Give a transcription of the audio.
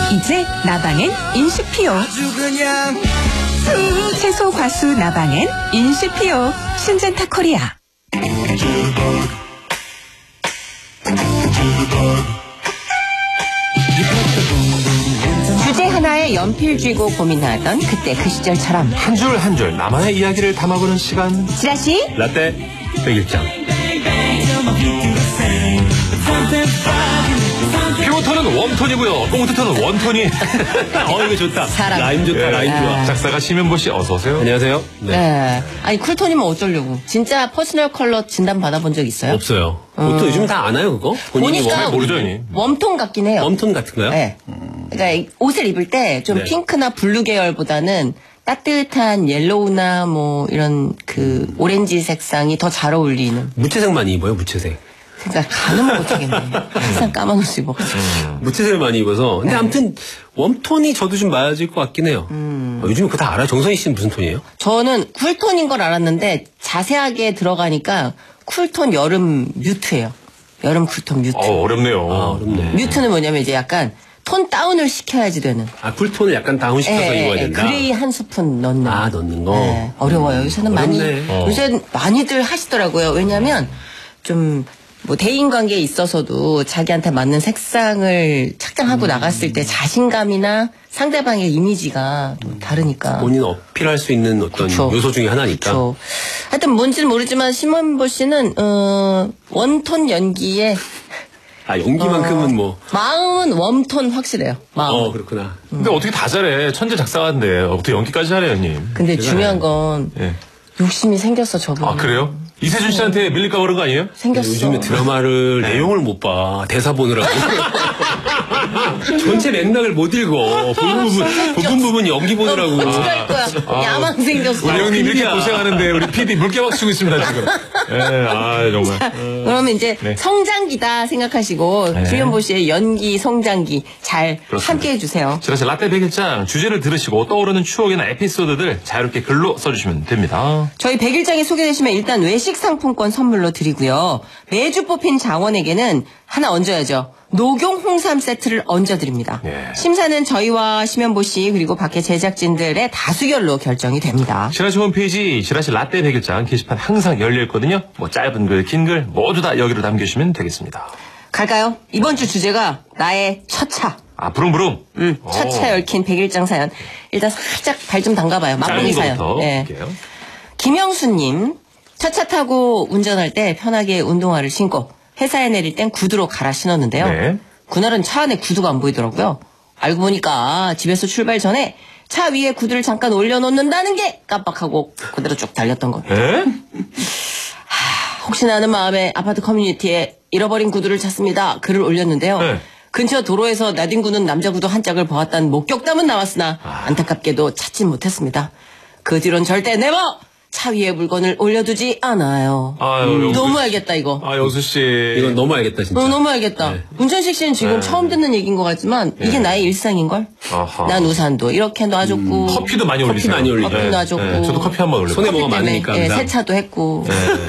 이제 나방엔 인시피오. 채소 과수 나방엔 인시피오. 신젠타 코리아. 주제 하나에 연필 쥐고 고민하던 그때 그 시절처럼 한 줄 한 줄 나만의 이야기를 담아보는 시간. 지라시 라떼 백일장. 피오톤은 웜톤이고요. 꽁트톤은 원톤이. 이거 좋다. 사람. 라임 좋다. 라임 좋아. 작사가 심현보 씨 어서 오세요. 안녕하세요. 네. 아니 쿨톤이면 어쩌려고. 진짜 퍼스널 컬러 진단 받아본 적 있어요? 없어요. 보통 요즘 다 아나요, 그거? 본인이 보니까 모르죠, 웜톤 같긴 해요. 웜톤 같은 거요? 네. 그러니까 옷을 입을 때 좀 네. 핑크나 블루 계열보다는 따뜻한 옐로우나 뭐 이런 그 오렌지 색상이 더 잘 어울리는. 무채색 많이 입어요, 무채색. 그러니까 가늠을 못하겠네. 항상 까만 옷 입어가지고. 무채색을 많이 입어서. 근데 아무튼 웜톤이 저도 좀 맞을 것 같긴 해요. 요즘 그거 다 알아요? 정선희 씨는 무슨 톤이에요? 저는 쿨톤인 걸 알았는데 자세하게 들어가니까 쿨톤 여름 뮤트예요. 여름 쿨톤 뮤트. 어렵네요. 어렵네. 뮤트는 뭐냐면 이제 약간 톤 다운을 시켜야지 되는. 쿨톤을 약간 다운시켜서 입어야 된다. 그레이 한 스푼 넣는. 넣는 거? 네, 어려워요. 요새는 어렵네. 요새 많이들 하시더라고요. 왜냐면 좀 뭐 대인관계에 있어서도 자기한테 맞는 색상을 착장하고 나갔을 때 자신감이나 상대방의 이미지가 또 다르니까. 본인 어필할 수 있는 어떤 그쵸. 요소 중에 하나니까. 그쵸. 하여튼 뭔지는 모르지만 심원보 씨는 원톤 연기에 연기만큼은 뭐. 마음은 웜톤 확실해요. 마음. 그렇구나. 근데 어떻게 다 잘해. 천재 작사가인데 어떻게 연기까지 잘해요, 님. 근데 중요한 건 예. 욕심이 생겼어 저분. 그래요? 이세준 씨한테 밀릴까 그런 거 아니에요? 생겼어. 요즘에 드라마를 내용을 못 봐. 대사 보느라고. 전체 맥락을 못 읽어. 부분 연기 보느라고. 어떡할 거야. 야망 생겼어. 우리 형님 이렇게 고생하는데 우리 PD 물개박 치고 있습니다, 지금. 정말. 그러면 이제 네. 성장기다 생각하시고 네. 주현보 씨의 연기 성장기 잘 그렇습니다. 함께 해주세요. 지라시 라떼 백일장 주제를 들으시고 떠오르는 추억이나 에피소드들 자유롭게 글로 써주시면 됩니다. 저희 100일장이 소개되시면 일단 외식 상품권 선물로 드리고요. 매주 뽑힌 장원에게는 하나 얹어야죠. 녹용 홍삼 세트를 얹어드립니다. 예. 심사는 저희와 심현보 씨 그리고 밖에 제작진들의 다수결로 결정이 됩니다. 지라시 홈페이지 지라시 라떼 백일장 게시판 항상 열려있거든요. 뭐 짧은 글, 긴 글 모두 다 여기로 남겨주시면 되겠습니다. 갈까요? 이번 주 주제가 나의 첫 차. 부릉부릉. 첫 차 얽힌 100일장 사연. 일단 살짝 발 좀 담가봐요. 맛보기 사연. 네. 볼게요. 김영수님, 첫 차 타고 운전할 때 편하게 운동화를 신고 회사에 내릴 땐 구두로 갈아 신었는데요. 네. 그날은 차 안에 구두가 안 보이더라고요. 알고 보니까 집에서 출발 전에 차 위에 구두를 잠깐 올려놓는다는 게 깜빡하고 그대로 쭉 달렸던 겁니다. 에? 혹시나 하는 마음에 아파트 커뮤니티에 잃어버린 구두를 찾습니다. 글을 올렸는데요. 네. 근처 도로에서 나뒹구는 남자 구두 한 짝을 보았다는 목격담은 나왔으나 안타깝게도 찾진 못했습니다. 그 뒤론 절대 네버! 차 위에 물건을 올려두지 않아요. 너무 알겠다 이거. 영수 씨. 이건 너무 알겠다, 진짜. 너무 알겠다. 네. 문천식 씨는 지금 처음 듣는 얘기인 것 같지만 이게 나의 일상인걸? 아하. 난 우산도 이렇게 놔줬고 커피도 많이 올리세요. 많이 올리죠. 커피 놔줬고 저도 커피 한 번 올려요. 손에 뭐가 때문에, 많으니까. 항상. 세차도 했고